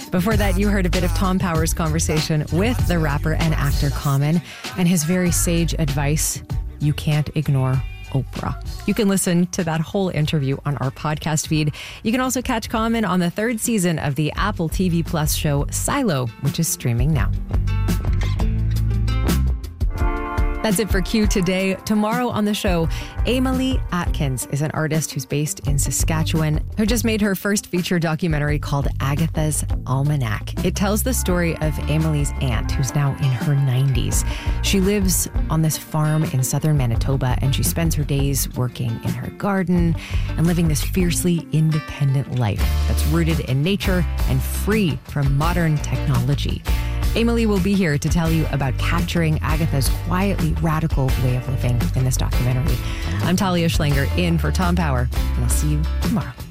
Before that, you heard a bit of Tom Power's conversation with the rapper and actor Common and his very sage advice: you can't ignore Oprah. You can listen to that whole interview on our podcast feed. You can also catch Common on the third season of the Apple TV Plus show Silo, which is streaming now. That's it for Q today. Tomorrow on the show, Emily Atkins is an artist who's based in Saskatchewan who just made her first feature documentary called Agatha's Almanac. It tells the story of Emily's aunt, who's now in her 90s. She lives on this farm in southern Manitoba, and she spends her days working in her garden and living this fiercely independent life that's rooted in nature and free from modern technology. Emily will be here to tell you about capturing Agatha's quietly radical way of living in this documentary. I'm Talia Schlanger in for Tom Power, and I'll see you tomorrow.